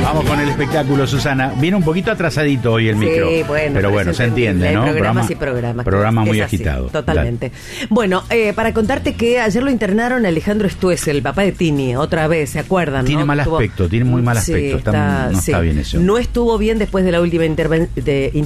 Vamos con el espectáculo, Susana. Viene un poquito atrasadito hoy el micro. Sí, bueno. Pero bueno, se entiende, ¿no? Programas y programas. Programa muy así, agitado. Totalmente. Dale. Bueno, para contarte que ayer lo internaron a Alejandro Stuessel, el papá de Tini, otra vez, ¿se acuerdan? Tiene mal aspecto, tiene muy mal aspecto. Sí, no está bien eso. No estuvo bien después de la última intervención